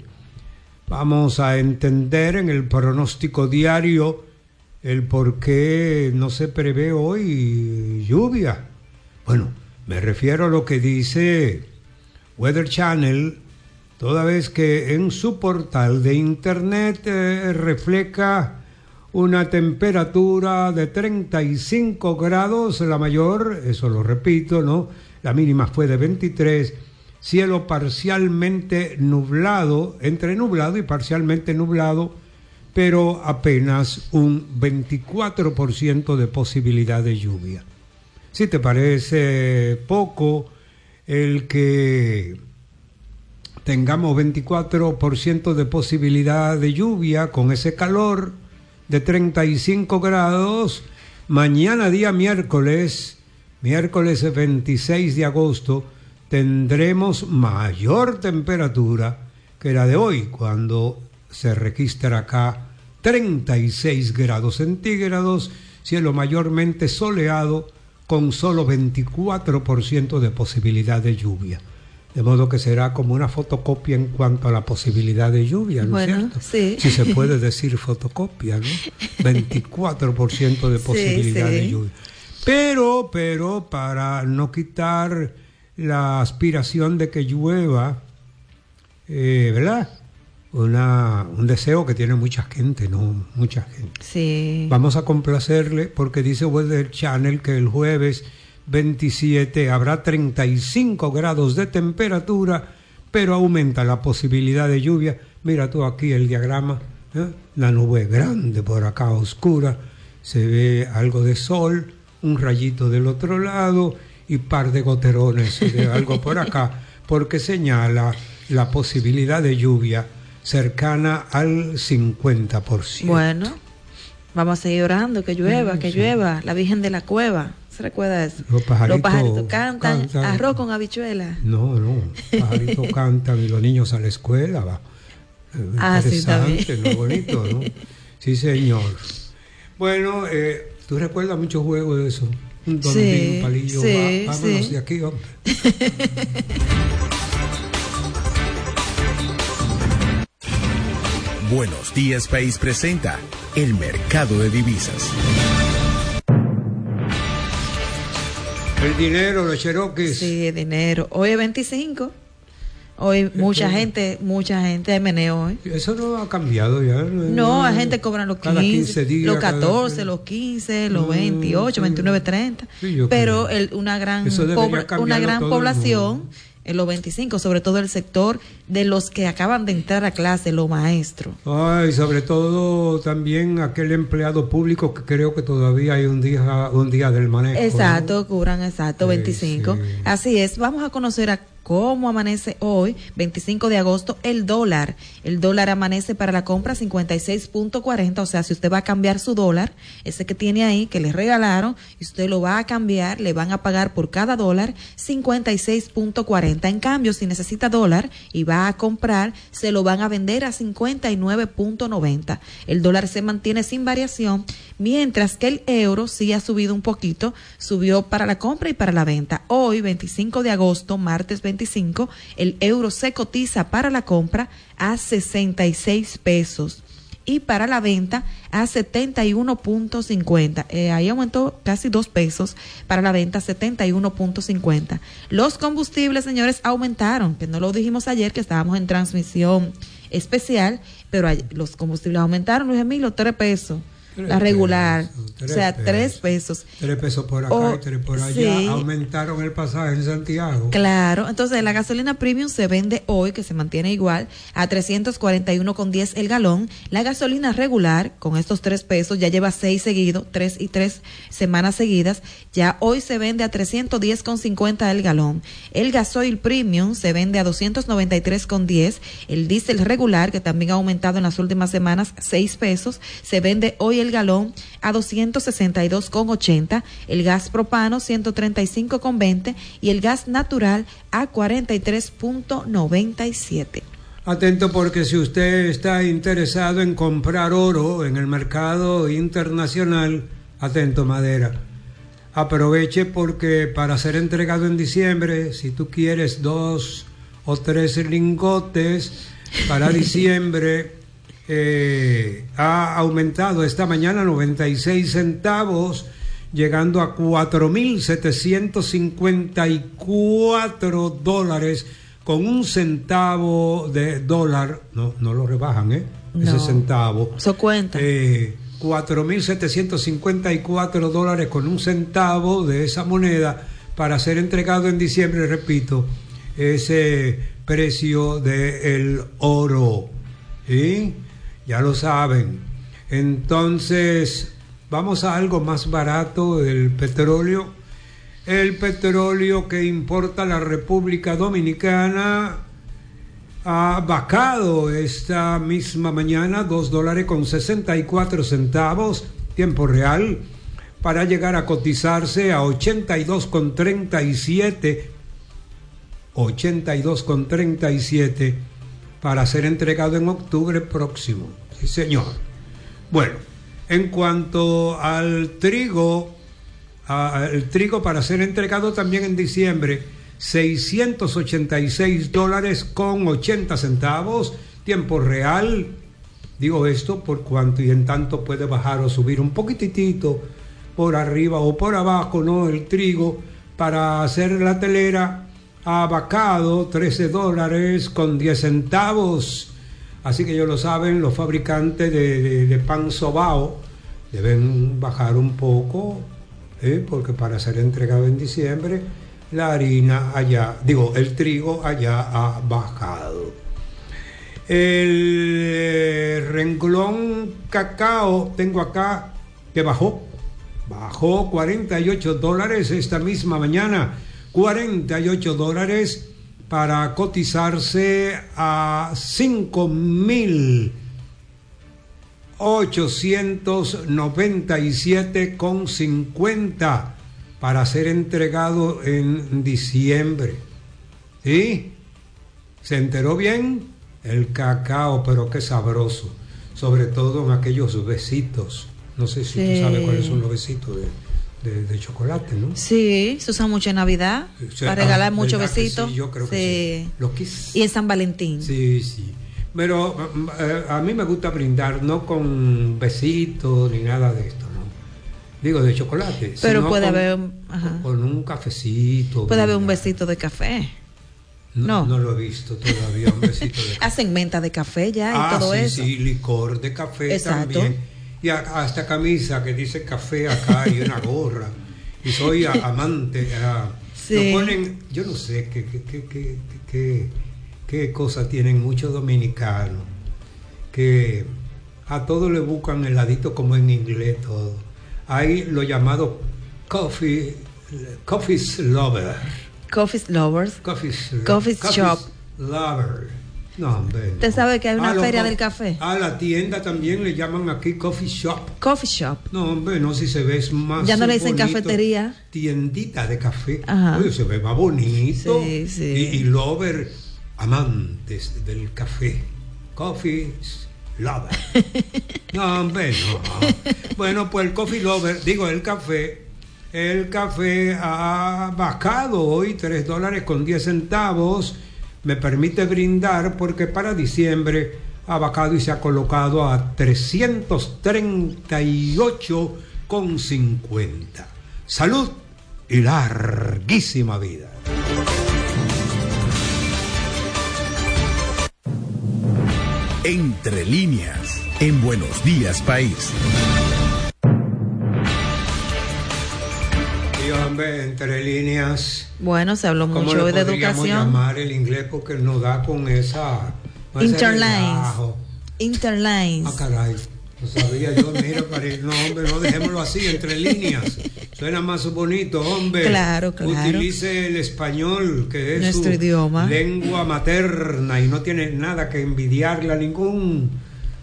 Vamos a entender en el pronóstico diario el por qué no se prevé hoy lluvia. Bueno, me refiero a lo que dice Weather Channel, toda vez que en su portal de internet eh, refleja una temperatura de treinta y cinco grados, la mayor, eso lo repito, ¿no? La mínima fue de veintitrés. Cielo parcialmente nublado, entre nublado y parcialmente nublado, pero apenas un veinticuatro por ciento de posibilidad de lluvia. Si te parece poco el que tengamos veinticuatro por ciento de posibilidad de lluvia con ese calor de treinta y cinco grados, mañana día miércoles, miércoles veintiséis de agosto, tendremos mayor temperatura que la de hoy, cuando se registra acá treinta y seis grados centígrados, cielo mayormente soleado con solo veinticuatro por ciento de posibilidad de lluvia. De modo que será como una fotocopia en cuanto a la posibilidad de lluvia, ¿no
bueno,
es cierto?
Sí.
Si se puede decir fotocopia, ¿no? veinticuatro por ciento de posibilidad sí, sí. de lluvia. Pero, pero, para no quitar la aspiración de que llueva, eh, ¿verdad? Una, un deseo que tiene mucha gente, ¿no? Mucha gente.
Sí.
Vamos a complacerle porque dice Weather Channel que el jueves veintisiete habrá treinta y cinco grados de temperatura, pero aumenta la posibilidad de lluvia. Mira tú aquí el diagrama, ¿eh? La nube grande por acá oscura, se ve algo de sol, un rayito del otro lado y par de goterones de algo por acá, porque señala la posibilidad de lluvia cercana al cincuenta por ciento.
Bueno, Vamos a seguir orando, que llueva,
Sí,
que
sí.
llueva, la Virgen de la Cueva. ¿Se recuerda eso?
Los pajaritos,
Los pajaritos cantan,
cantan.
arroz con habichuela.
No, no, pajaritos cantan y los niños a la escuela, va. Eh,
Ah, sí,
interesante,
también.
¿no? Bonito, ¿no? Sí, señor. Bueno, eh, ¿tú recuerdas muchos juegos de eso? Un domingo,
Sí,
un palillo,
sí,
va, vámonos
sí.
de aquí, hombre.
Buenos Días País presenta el mercado de divisas.
El dinero, los cherokees.
Sí, dinero. Hoy es veinticinco. Hoy mucha
qué?
gente, mucha gente hay meneo hoy.
Eso no ha cambiado ya.
No, hay gente que cobran los
Cada
quince,
quince días,
los
cada-
catorce, los quince, los
Mm,
veintiocho,
sí.
veintinueve, treinta.
Sí, yo
Pero
creo.
el, una gran,
Eso debería
pobre-
cambiarlo
una gran
todo el
población
mundo.
en los veinticinco, sobre todo el sector de los que acaban de entrar a clase, los maestros.
Ay, sobre todo también aquel empleado público que creo que todavía hay un día, un día del manejo. ¿no?
Exacto, cubran exacto,
Sí,
veinticinco.
sí.
Así es, vamos a conocer a cómo amanece hoy, veinticinco de agosto, el dólar. El dólar amanece para la compra cincuenta y seis punto cuarenta, o sea, si usted va a cambiar su dólar, ese que tiene ahí, que le regalaron, y usted lo va a cambiar, le van a pagar por cada dólar cincuenta y seis punto cuarenta. En cambio, si necesita dólar y va a comprar, se lo van a vender a cincuenta y nueve punto noventa. El dólar se mantiene sin variación, mientras que el euro sí ha subido un poquito, subió para la compra y para la venta. Hoy, veinticinco de agosto, martes veinticinco, el euro se cotiza para la compra a sesenta y seis pesos y para la venta a setenta y uno punto cincuenta. Eh, ahí aumentó casi dos pesos para la venta, setenta y uno punto cincuenta. Los combustibles, señores, aumentaron, que no lo dijimos ayer, que estábamos en transmisión especial, pero ay- los combustibles aumentaron, Luis Emilio, tres pesos.
Tres
La regular,
pesos,
o
tres
sea,
pesos.
tres pesos.
Tres pesos por acá
Oh,
y tres por allá.
sí.
Aumentaron el pasaje en Santiago.
Claro, entonces la gasolina premium se vende hoy, que se mantiene igual, a trescientos cuarenta y uno con diez el galón. La gasolina regular, con estos tres pesos, ya lleva seis seguidos, tres y tres semanas seguidas, ya hoy se vende a trescientos diez con cincuenta el galón. El gasoil premium se vende a doscientos noventa y tres con diez. El diésel regular, que también ha aumentado en las últimas semanas, seis pesos, se vende hoy el galón a doscientos sesenta y dos con ochenta. El gas propano ciento treinta y cinco con veinte y el gas natural a cuarenta y tres punto noventa y siete.
Atento, porque si usted está interesado en comprar oro en el mercado internacional, atento, madera, aproveche, porque para ser entregado en diciembre, si tú quieres dos o tres lingotes para diciembre, eh, ha aumentado esta mañana noventa y seis centavos, llegando a cuatro mil setecientos cincuenta y cuatro dólares con un centavo de dólar. No, no lo rebajan, ¿eh?
No.
Ese centavo.
Eso cuenta.
Eh, cuatro mil setecientos cincuenta y cuatro dólares con un centavo de esa moneda para ser entregado en diciembre, repito, ese precio del oro. ¿Sí? Ya lo saben. Entonces, vamos a algo más barato, el petróleo. El petróleo que importa la República Dominicana ha bajado esta misma mañana dos dólares con sesenta y cuatro centavos, tiempo real, para llegar a cotizarse a ochenta y dos con treinta y siete, ochenta y dos con treinta y siete, para ser entregado en octubre próximo. Sí, señor. Bueno, en cuanto al trigo, a- el trigo para ser entregado también en diciembre, seiscientos ochenta y seis dólares con ochenta centavos, tiempo real. Digo esto por cuanto y en tanto puede bajar o subir un poquitito por arriba o por abajo, ¿no? El trigo para hacer la telera ha bajado trece dólares con diez centavos. Así que ya lo saben, los fabricantes de, de, de pan sobao deben bajar un poco, ¿eh? Porque para ser entregado en diciembre, la harina allá, digo, el trigo allá ha bajado. El eh, renglón cacao, tengo acá que bajó, bajó cuarenta y ocho dólares esta misma mañana, cuarenta y ocho dólares para cotizarse a cinco mil ochocientos noventa y siete con cincuenta para ser entregado en diciembre. ¿Sí? ¿Se enteró bien? El cacao, pero qué sabroso. Sobre todo en aquellos besitos. No sé si sí. tú sabes cuáles son los besitos de, de, de chocolate, ¿no?
Sí, se usa mucho en Navidad, o sea, para regalar ah, muchos besitos.
Sí, yo creo
sí.
que sí. Lo quis...
Y en San Valentín.
Sí, sí. Pero eh, a mí me gusta brindar no con besitos ni nada de esto, ¿no? Digo, de chocolate.
Pero puede
con,
haber...
Ajá. Con un cafecito.
Puede haber un besito de café.
No, no, no lo he visto todavía, un besito de café.
Hacen menta de café ya y
ah,
todo
sí,
eso.
Sí, licor de café.
Exacto.
También. Y a, hasta camisa que dice café acá y una gorra. Y soy a, amante. A,
sí.
Lo ponen, yo no sé qué, qué, qué, qué, qué, qué cosa tienen muchos dominicanos. Que a todo le buscan el ladito como en inglés todo. Hay lo llamado coffee, coffee's lover.
Coffee lovers.
Coffee,
coffee shop.
Lover. No, hombre.
¿Usted
no.
sabe que hay una
a
feria
co-
del café?
A la tienda también le llaman aquí coffee shop.
Coffee shop.
No, hombre, no, si se ve es más.
Ya no le dicen
bonito.
Cafetería.
Tiendita de café.
Ajá.
Oye, se ve más bonito.
Sí, sí.
Y, y lover, amantes del café. Coffee lover. No, hombre, no. Bueno, pues el coffee lover, digo, el café. El café ha bajado hoy tres dólares con diez centavos. Me permite brindar porque para diciembre ha bajado y se ha colocado a trescientos treinta y ocho con cincuenta. Salud y larguísima vida.
Entre líneas, en Buenos Días País.
Hombre, entre líneas.
Bueno, se habló mucho hoy de educación.
Llamar el inglés porque nos da con esa. Con
Interlines. Interlines.
Ah, caray. No sabía yo, mira, para ir. No, hombre, no dejémoslo así, entre líneas. Suena más bonito, hombre.
Claro, claro.
Utilice el español, que es
nuestro
su
idioma.
Lengua materna y no tiene nada que envidiarle a ningún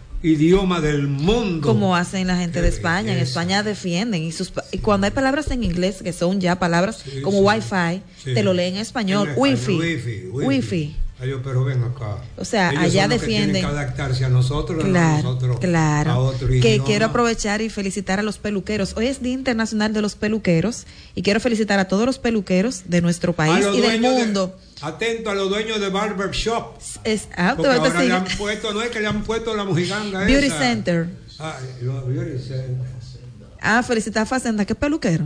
idioma del mundo.
Como hacen la gente
Qué
de España.
belleza.
En España defienden y, sus, y cuando hay palabras en inglés que son ya palabras
sí,
como
sí.
wifi,
Sí.
te lo leen en español.
En
Wifi.
Wifi. Wifi.
Wifi.
Ay, pero ven acá.
O sea,
Ellos
allá
son los
defienden.
Que tienen que adaptarse a nosotros,
claro,
no a nosotros
claro.
a otro
que
idioma.
quiero aprovechar y felicitar a los peluqueros. Hoy es Día Internacional de los Peluqueros y quiero felicitar a todos los peluqueros de nuestro país y del mundo.
De, atento a los dueños de barber shop.
Es, ah,
porque ahora
sí.
le han puesto, no es que le han puesto la mojiganga
Beauty
esa.
Center.
Ah, los Beauty Center.
Ah, felicitar a Facenda, ¿qué peluquero?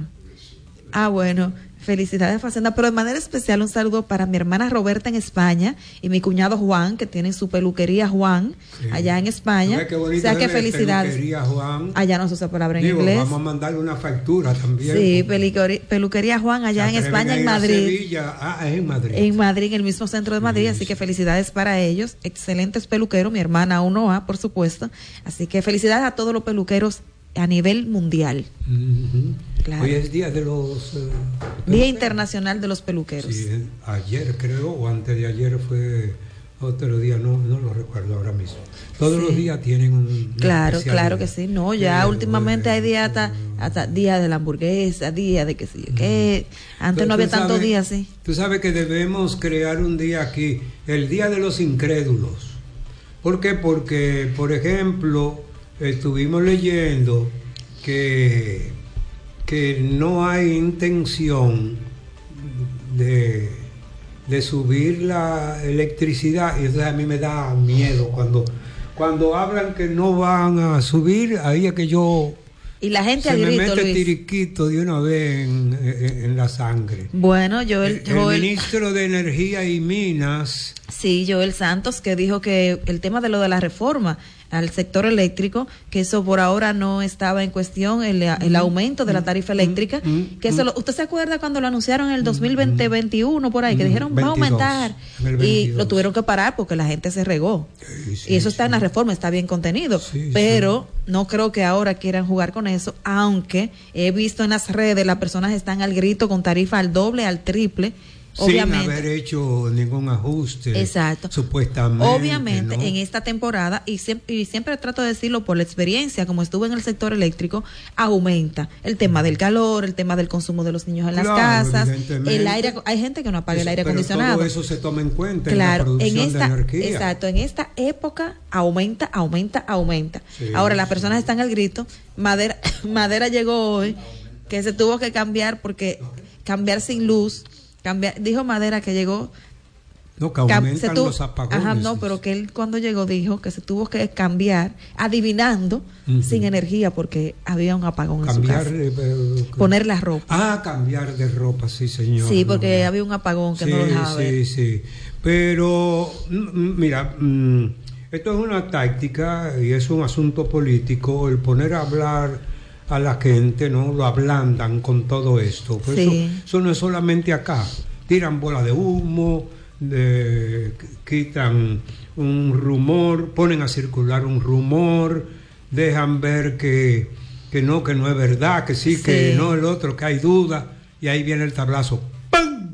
Ah, bueno, felicidades a Facenda, pero de manera especial un saludo para mi hermana Roberta en España y mi cuñado Juan, que tienen su peluquería Juan, sí. allá en España.
Qué bonito,
o sea, que felicidades.
Peluquería Juan.
Allá no se usa palabra en
Digo,
inglés.
Vamos a mandarle una factura también.
Sí, peluquería, peluquería Juan allá en España, en Madrid.
Sevilla. Ah, en Madrid.
En Madrid, en el mismo centro de Madrid,
sí,
así
sí.
que felicidades para ellos. Excelentes peluqueros, mi hermana Unoa, por supuesto. Así que felicidades a todos los peluqueros a nivel mundial.
Uh-huh.
Claro.
Hoy es día de los uh,
Día Internacional de los Peluqueros.
Sí, ayer creo o antes de ayer fue otro día, no no lo recuerdo ahora mismo. Todos sí. los días tienen un
claro, claro que sí. No, ya
eh,
últimamente
bueno,
hay días hasta, hasta día de la hamburguesa, día de que sí, que antes
Pero
no había tantos
sabes,
días así.
Tú sabes que debemos crear un día aquí, el Día de los Incrédulos. ¿Por qué? Porque, por ejemplo, estuvimos leyendo que, que no hay intención de, de subir la electricidad, y entonces a mí me da miedo cuando, cuando hablan que no van a subir, ahí es que yo...
Y la gente
se
al
me
grito,
mete
Luis.
tiriquito de una vez en, en, en la sangre.
Bueno, Joel,
el,
Joel,
el ministro de Energía y Minas.
Sí, Joel Santos, que dijo que el tema de lo de la reforma al sector eléctrico, que eso por ahora no estaba en cuestión, el, el aumento de la tarifa eléctrica, que eso lo, ¿usted se acuerda cuando lo anunciaron en el dos mil veinte, veintiuno por ahí, que dijeron va a aumentar y lo tuvieron que parar porque la gente se regó? Sí, sí, y eso está sí. en la reforma, está bien contenido, sí, pero sí. no creo que ahora quieran jugar con eso, aunque he visto en las redes las personas están al grito con tarifa al doble, al triple, Obviamente,
sin haber hecho ningún ajuste.
Exacto.
Supuestamente.
Obviamente,
¿no?
en esta temporada, y siempre, y siempre trato de decirlo por la experiencia, como estuve en el sector eléctrico, aumenta el tema del calor, el tema del consumo de los niños en
claro,
las casas, el aire, hay gente que no apaga
eso,
el aire
pero
acondicionado.
Todo eso se toma en cuenta
claro,
en la producción
en esta,
de energía.
Exacto, en esta época aumenta, aumenta, aumenta.
Sí,
Ahora las
sí.
personas están al grito. Madera, Madera llegó hoy, que se tuvo que cambiar porque cambiar sin luz. Cambiar, dijo Madera que llegó
no, que aumentan
se tuvo,
los apagones.
Ajá, no, pero que él cuando llegó dijo que se tuvo que cambiar adivinando uh-huh. sin energía porque había un apagón
cambiar,
en su casa.
Eh,
poner la ropa.
Ah, cambiar de ropa, sí, señor.
Sí, porque
no,
había un apagón que
sí,
no lo dejaba
sí,
ver.
Sí, sí. Pero, mira, esto es una táctica y es un asunto político, el poner a hablar a la gente, ¿no? Lo ablandan con todo esto. Pues sí. eso, eso no es solamente acá. Tiran bola de humo, de, quitan un rumor, ponen a circular un rumor, dejan ver que, que no, que no es verdad, que sí, sí, que no, el otro, que hay duda, y ahí viene el tablazo. ¡Pam!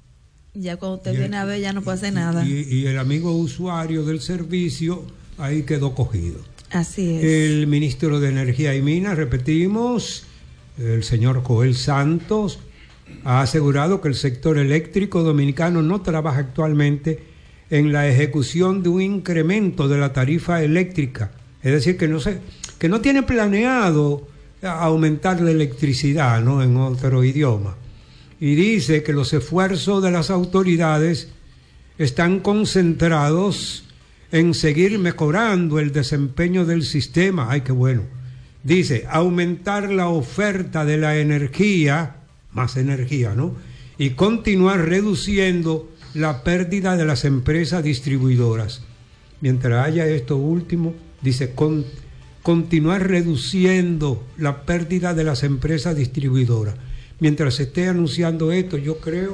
Ya cuando usted
y
viene
el,
a ver ya no puede hacer nada.
Y, y el amigo usuario del servicio ahí quedó cogido.
Así es.
El ministro de Energía y Minas, repetimos, el señor Joel Santos, ha asegurado que el sector eléctrico dominicano no trabaja actualmente en la ejecución de un incremento de la tarifa eléctrica. Es decir, que no se, que no tiene planeado aumentar la electricidad, ¿no? En otro idioma. Y dice que los esfuerzos de las autoridades están concentrados en seguir mejorando el desempeño del sistema. Ay, qué bueno. Dice, aumentar la oferta de la energía, más energía, ¿no? Y continuar reduciendo la pérdida de las empresas distribuidoras. Mientras haya esto último, dice, con, continuar reduciendo la pérdida de las empresas distribuidoras. Mientras se esté anunciando esto, yo creo,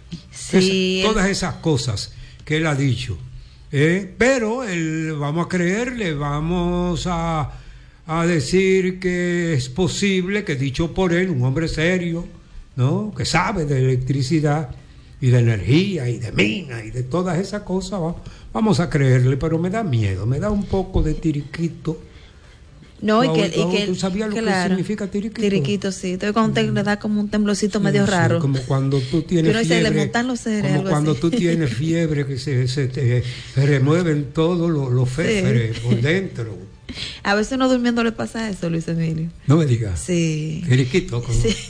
sí,
es, todas esas cosas que él ha dicho. Eh, pero el, vamos a creerle, vamos a, a decir que es posible que, dicho por él, un hombre serio, ¿no? Que sabe de electricidad y de energía y de minas y de todas esas cosas, va, vamos a creerle, pero me da miedo, me da un poco de tiriquito.
No, y que, y que
¿tú sabías lo
claro,
que significa tiriquito?
Tiriquito, sí. Entonces cuando te le da como un temblorcito sí, medio
sí,
raro.
Como cuando tú tienes
Pero
fiebre.
Se le montan los ceres,
como cuando
así.
tú tienes fiebre, que se, se te se remueven todos los, los féferes sí. por dentro.
A veces uno durmiendo le pasa eso, Luis Emilio.
No me digas.
Sí.
Tiriquito. Como...
sí.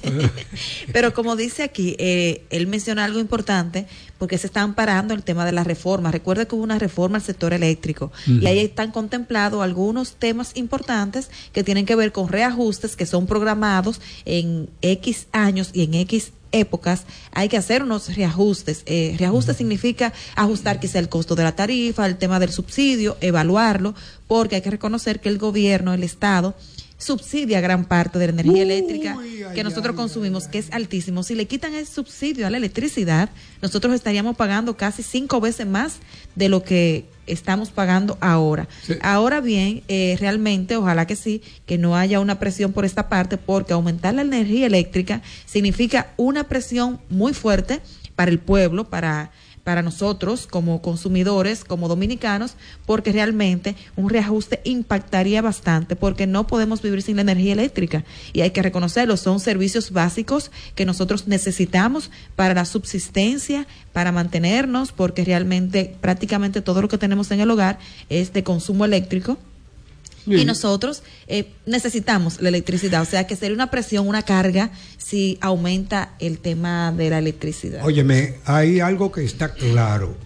Pero como dice aquí, eh, él menciona algo importante, porque se está amparando el tema de la reforma. Recuerda que hubo una reforma al sector eléctrico uh-huh. y ahí están contemplados algunos temas importantes que tienen que ver con reajustes que son programados en X años y en X épocas. Hay que hacer unos reajustes. Eh, reajuste uh-huh. significa ajustar quizá el costo de la tarifa, el tema del subsidio, evaluarlo, porque hay que reconocer que el gobierno, el Estado, subsidia gran parte de la energía Uy, eléctrica que ay, nosotros ay, consumimos, ay, que es altísimo. Si le quitan el subsidio a la electricidad, nosotros estaríamos pagando casi cinco veces más de lo que estamos pagando ahora. Sí. Ahora bien, eh, realmente, ojalá que sí, que no haya una presión por esta parte, porque aumentar la energía eléctrica significa una presión muy fuerte para el pueblo, para para nosotros como consumidores, como dominicanos, porque realmente un reajuste impactaría bastante, porque no podemos vivir sin la energía eléctrica y hay que reconocerlo, son servicios básicos que nosotros necesitamos para la subsistencia, para mantenernos, porque realmente prácticamente todo lo que tenemos en el hogar es de consumo eléctrico. Sí. Y nosotros eh, necesitamos la electricidad, o sea que sería una presión, una carga si aumenta el tema de la electricidad.
Óyeme, hay algo que está claro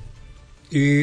y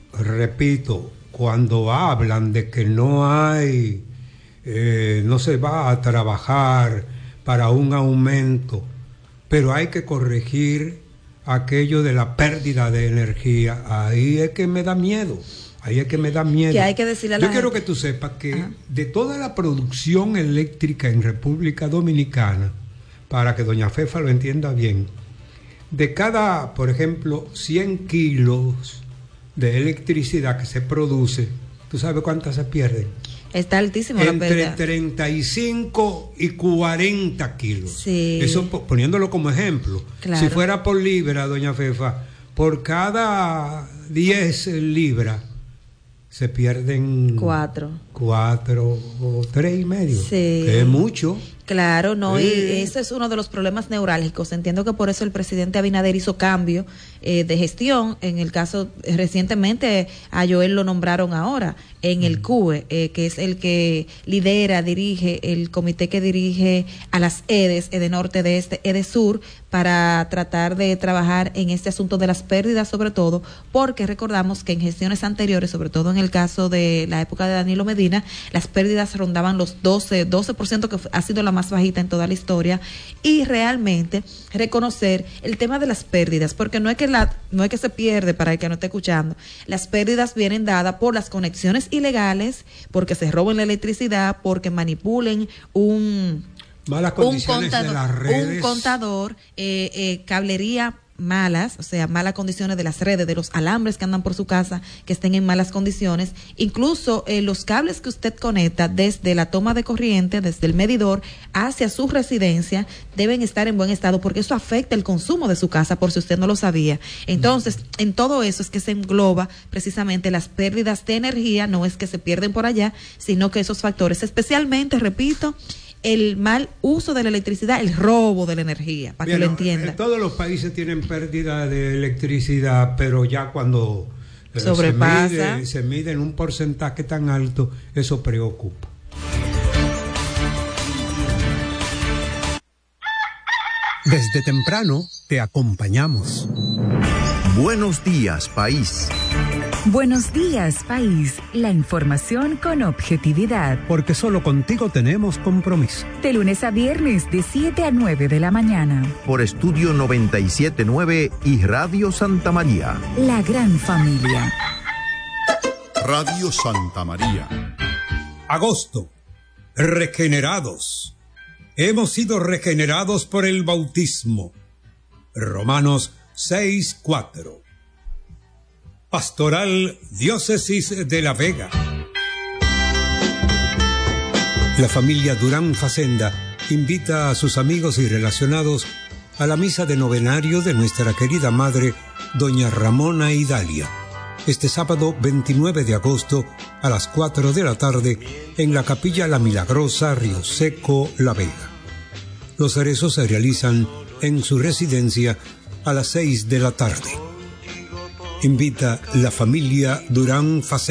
repito, cuando hablan de que no hay, eh, no se va a trabajar para un aumento, pero hay que corregir aquello de la pérdida de energía, ahí es que me da miedo. Ahí es que me da miedo.
Que hay que decirle a la
Yo quiero
gente.
que tú sepas que Ajá. de toda la producción eléctrica en República Dominicana, para que doña Fefa lo entienda bien, de cada, por ejemplo, cien kilos de electricidad que se produce, ¿tú sabes cuántas se pierden?
Está altísimo la
entre
pérdida.
treinta y cinco y cuarenta kilos.
Sí.
Eso poniéndolo como ejemplo.
Claro.
Si fuera por libra, doña Fefa, por cada diez libras se pierden
Cuatro.
Cuatro o tres y medio.
Sí.
Que es mucho.
Claro, no,
Sí.
y ese es uno de los problemas neurálgicos. Entiendo que por eso el presidente Abinader hizo cambio eh, de gestión. En el caso, eh, recientemente a Joel lo nombraron ahora en el C U E, eh, que es el que lidera, dirige el comité que dirige a las EDES, EDE Norte, de Este, EDE Sur, para tratar de trabajar en este asunto de las pérdidas, sobre todo, porque recordamos que en gestiones anteriores, sobre todo en el caso de la época de Danilo Medina, las pérdidas rondaban los doce, doce por ciento, que ha sido la más bajita en toda la historia, y realmente reconocer el tema de las pérdidas, porque no es que la, no es que se pierde, para el que no esté escuchando, las pérdidas vienen dadas por las conexiones ilegales, porque se roben la electricidad, porque manipulen un
Malas
un
condiciones
contador,
de las redes.
un contador eh, eh, cablería malas, o sea, malas condiciones de las redes, de los alambres que andan por su casa, que estén en malas condiciones, incluso eh, los cables que usted conecta desde la toma de corriente, desde el medidor hacia su residencia, deben estar en buen estado, porque eso afecta el consumo de su casa, por si usted no lo sabía. Entonces, en todo eso es que se engloba precisamente las pérdidas de energía. No es que se pierden por allá, sino que esos factores, especialmente, repito, el mal uso de la electricidad, el robo de la energía, para
Bien,
que lo entienda.
Todos los países tienen pérdida de electricidad, pero ya cuando eh,
sobrepasa,
se mide, se mide en un porcentaje tan alto, eso preocupa.
Desde temprano te acompañamos.
Buenos días, país.
Buenos días, país. La información con objetividad.
Porque solo contigo tenemos compromiso.
De lunes a viernes, de siete a nueve de la mañana.
Por Estudio noventa y siete punto nueve y Radio Santa María.
La gran familia.
Radio Santa María.
Agosto. Regenerados. Hemos sido regenerados por el bautismo. Romanos seis cuatro. Pastoral Diócesis de La Vega. La familia Durán Facenda invita a sus amigos y relacionados a la misa de novenario de nuestra querida madre, doña Ramona Idalia, este sábado veintinueve de agosto a las cuatro de la tarde en la Capilla La Milagrosa, Río Seco, La Vega. Los rezos se realizan en su residencia a las seis de la tarde. Invita la familia Durán Facenda.